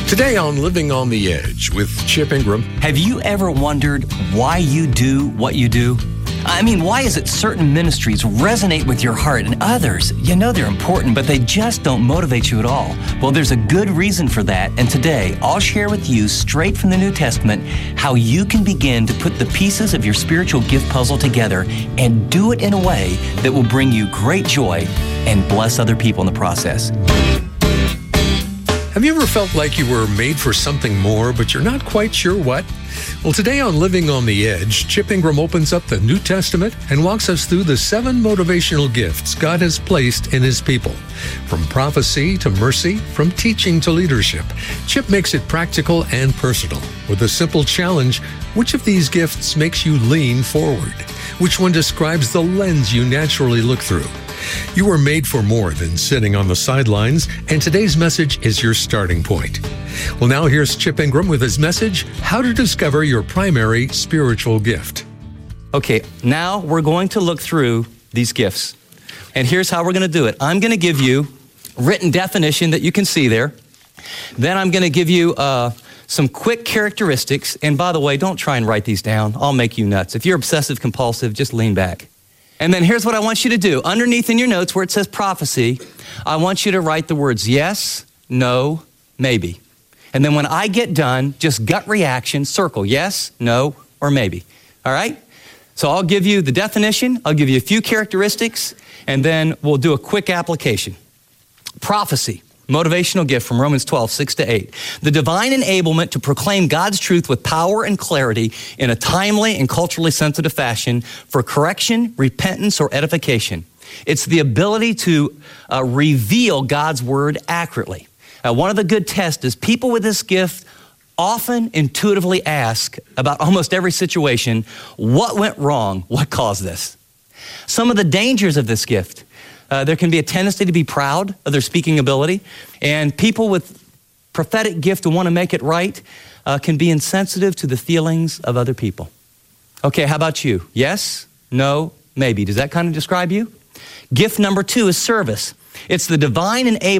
Today on Living on the Edge with Chip Ingram. Have you ever wondered why you do what you do? I mean, why is it certain ministries resonate with your heart and others, you know they're important, but they just don't motivate you at all? Well, there's a good reason for that, and today I'll share with you straight from the New Testament how you can begin to put the pieces of your spiritual gift puzzle together and do it in a way that will bring you great joy and bless other people in the process. Have you ever felt like you were made for something more, but you're not quite sure what? Well, today on Living on the Edge, Chip Ingram opens up the New Testament and walks us through the 7 motivational gifts God has placed in His people. From prophecy to mercy, from teaching to leadership, Chip makes it practical and personal with a simple challenge: which of these gifts makes you lean forward? Which one describes the lens you naturally look through? You were made for more than sitting on the sidelines, and today's message is your starting point. Well, now here's Chip Ingram with his message, How to Discover Your Primary Spiritual Gift. Okay, now we're going to look through these gifts. And here's how we're going to do it. I'm going to give you written definition that you can see there. Then I'm going to give you some quick characteristics. And by the way, don't try and write these down. I'll make you nuts. If you're obsessive compulsive, just lean back. And then here's what I want you to do. Underneath in your notes where it says prophecy, I want you to write the words yes, no, maybe. And then when I get done, just gut reaction, circle yes, no, or maybe. All right? So I'll give you the definition, I'll give you a few characteristics, and then we'll do a quick application. Prophecy. Motivational gift from Romans 12, 6-8. The divine enablement to proclaim God's truth with power and clarity in a timely and culturally sensitive fashion for correction, repentance, or edification. It's the ability to reveal God's word accurately. One of the good tests is people with this gift often intuitively ask about almost every situation, what went wrong? What caused this? Some of the dangers of this gift. There can be a tendency to be proud of their speaking ability, and people with prophetic gift who want to make it right can be insensitive to the feelings of other people. Okay, how about you? Yes, no, maybe. Does that kind of describe you? Gift number 2 is service. It's the divine enablement